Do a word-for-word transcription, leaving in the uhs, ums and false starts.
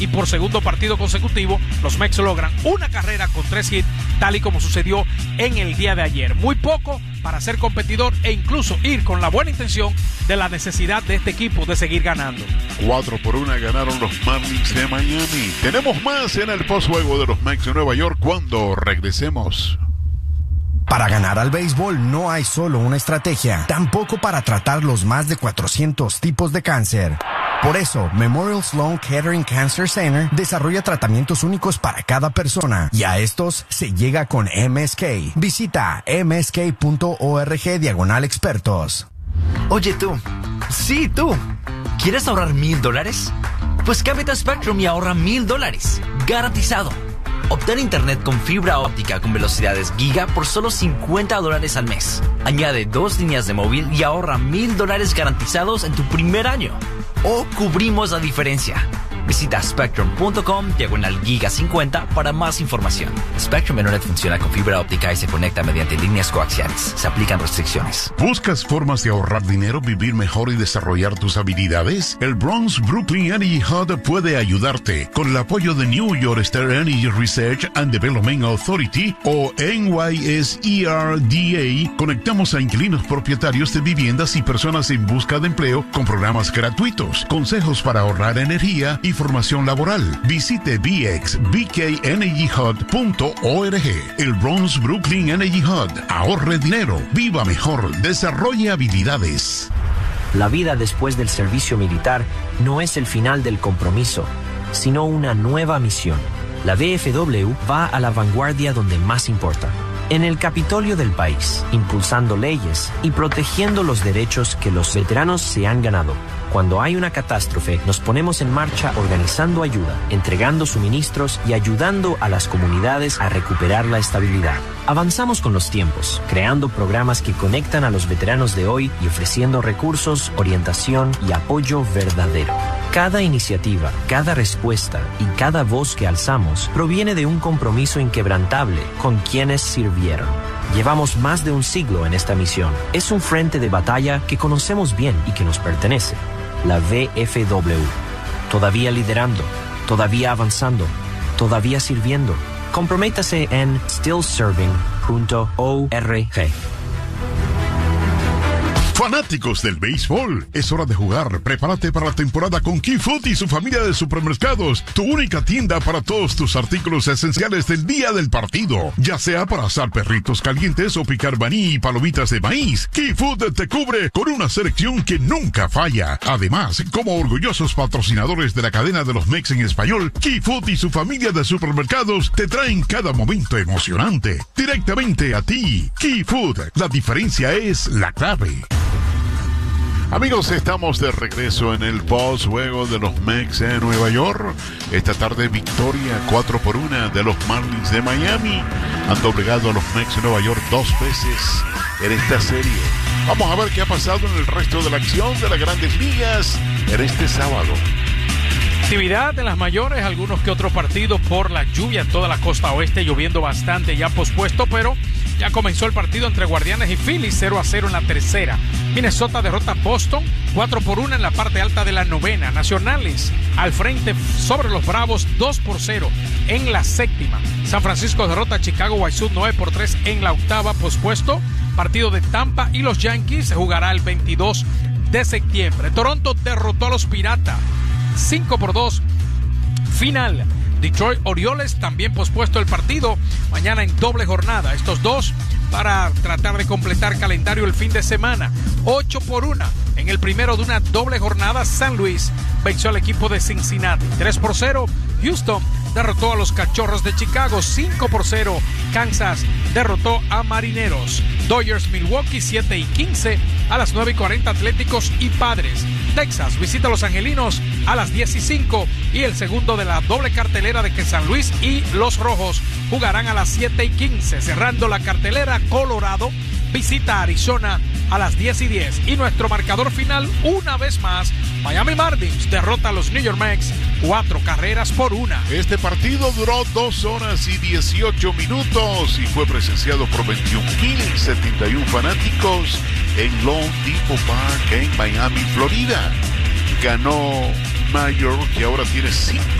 y por segundo partido consecutivo los Mex logran una carrera con tres hits, tal y como sucedió en el día de ayer. Muy poco para ser competidor e incluso ir con la buena intención de la necesidad de este equipo de seguir ganando. Cuatro por una ganaron los Marlins de Miami. Tenemos más en el postjuego de los Mets de Nueva York cuando regresemos. Para ganar al béisbol no hay solo una estrategia, tampoco para tratar los más de cuatrocientos tipos de cáncer. Por eso, Memorial Sloan Kettering Cancer Center desarrolla tratamientos únicos para cada persona y a estos se llega con M S K. Visita m s k punto org diagonal expertos. Oye tú, sí tú, ¿quieres ahorrar mil dólares? Pues cámbiate a Spectrum y ahorra mil dólares, garantizado. Obtén internet con fibra óptica con velocidades giga por solo cincuenta dólares al mes. Añade dos líneas de móvil y ahorra mil dólares garantizados en tu primer año. O cubrimos la diferencia. Visita spectrum.com diagonal giga cincuenta para más información. Spectrum Internet funciona con fibra óptica y se conecta mediante líneas coaxiales. Se aplican restricciones. ¿Buscas formas de ahorrar dinero, vivir mejor y desarrollar tus habilidades? El Bronx Brooklyn Energy Hub puede ayudarte. Con el apoyo de New York State Energy Research and Development Authority o N Y S E R D A, conectamos a inquilinos propietarios de viviendas y personas en busca de empleo con programas gratuitos, consejos para ahorrar energía y formación laboral. Visite b x b k energy hub punto org. El Bronx Brooklyn Energy Hub. Ahorre dinero, viva mejor, desarrolle habilidades. La vida después del servicio militar no es el final del compromiso, sino una nueva misión. La V F W va a la vanguardia donde más importa. En el Capitolio del país, impulsando leyes y protegiendo los derechos que los veteranos se han ganado. Cuando hay una catástrofe, nos ponemos en marcha organizando ayuda, entregando suministros y ayudando a las comunidades a recuperar la estabilidad. Avanzamos con los tiempos, creando programas que conectan a los veteranos de hoy y ofreciendo recursos, orientación y apoyo verdadero. Cada iniciativa, cada respuesta y cada voz que alzamos proviene de un compromiso inquebrantable con quienes sirvieron. Llevamos más de un siglo en esta misión. Es un frente de batalla que conocemos bien y que nos pertenece. La V F W. Todavía liderando, todavía avanzando, todavía sirviendo. Comprométase en still serving punto org. Fanáticos del béisbol, es hora de jugar. Prepárate para la temporada con Key Food y su familia de supermercados, tu única tienda para todos tus artículos esenciales del día del partido, ya sea para asar perritos calientes o picar maní y palomitas de maíz. Key Food te cubre con una selección que nunca falla. Además, como orgullosos patrocinadores de la cadena de los Mex en español, Key Food y su familia de supermercados te traen cada momento emocionante directamente a ti. Key Food, la diferencia es la clave. Amigos, estamos de regreso en el post-juego de los Mets en Nueva York. Esta tarde victoria cuatro por una de los Marlins de Miami. Han doblegado a los Mets de Nueva York dos veces en esta serie. Vamos a ver qué ha pasado en el resto de la acción de las Grandes Ligas en este sábado. Actividad en las mayores, algunos que otros partidos por la lluvia en toda la costa oeste, lloviendo bastante, ya pospuesto, pero ya comenzó el partido entre Guardianes y Phillies, cero a cero en la tercera. Minnesota derrota a Boston, cuatro por uno en la parte alta de la novena. Nacionales al frente sobre los Bravos, dos por cero en la séptima. San Francisco derrota a Chicago White Sox, nueve por tres en la octava, pospuesto. Partido de Tampa y los Yankees se jugará el veintidós de septiembre. Toronto derrotó a los Piratas, cinco por dos, final. Detroit Orioles también pospuesto el partido, mañana en doble jornada. Estos dos para tratar de completar calendario el fin de semana. ocho por uno en el primero de una doble jornada. San Luis venció al equipo de Cincinnati, tres por cero. Houston derrotó a los Cachorros de Chicago, cinco por cero. Kansas derrotó a Marineros. Dodgers Milwaukee, siete y quince. A las nueve y cuarenta Atléticos y Padres. Texas visita a los Angelinos a las diez y cinco. Y el segundo de la doble cartelera de que San Luis y los Rojos jugarán a las siete y quince. Cerrando la cartelera, Colorado visita a Arizona a las diez y diez. Y nuestro marcador final, una vez más, Miami Marlins derrota a los New York Mets, cuatro carreras por una. Este partido duró dos horas y dieciocho minutos y fue presenciado por veintiún mil setenta y uno fanáticos en Lone Depot Park en Miami, Florida. Ganó Mayor, que ahora tiene cinco